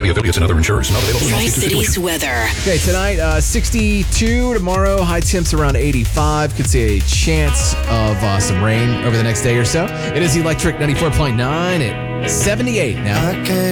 company affiliates and other insurers. Not available in all states or Tri-Cities situations. weather. Okay, tonight, 62. Tomorrow, high temps around 85. Could see a chance of some rain over the next day or so. It is Electric 94.9 at 78 now.